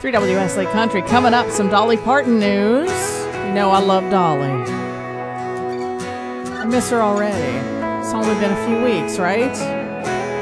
3 WS Lake Country. Coming up, some Dolly Parton news. You know I love Dolly. I miss her already. It's only been a few weeks, right?